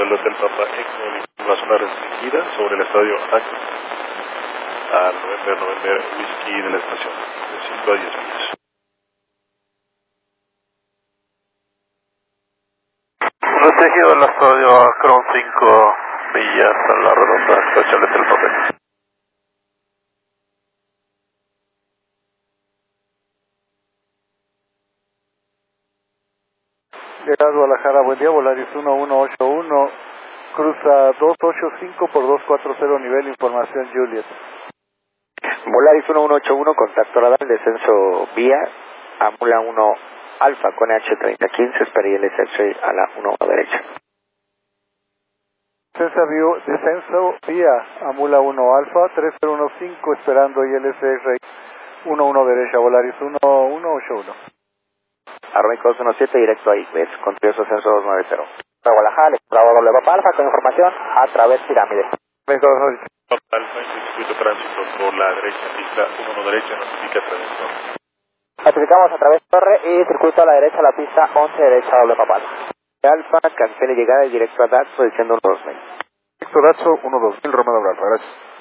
del Hotel Papa Echo, una zona restringida sobre el estadio Akron, al November Whisky de la estación, de 5 a 10 millas. Restringido el estadio Akron, 5 millas a la redonda, estación Hotel Papa Echo. Llega a Guadalajara, buen día, Volaris 1181, cruza 285 por 240, nivel, información Juliet. Volaris 1181, contacto radar, descenso vía, Amula 1 Alfa con H3015, espera ILS X-Ray a la 1 derecha. Descenso vía, Amula 1 Alfa, 3015, esperando ILS X-Ray 11 derecha, Volaris 1181. Arroba 17 directo a IQS, continuoso ascenso 290. Guadalajara, Bravo doble Papa Alfa con información a través pirámide. Papa Alfa en circuito tránsito por la derecha, pista 1 derecha, notifica trayección. Notificamos a través torre y circuito a la derecha, la pista 11 derecha doble Papa Alfa. Cancele llegada y directo a DAX, posición 12000. Directo DAXO 12000, Romeo Bravo, gracias.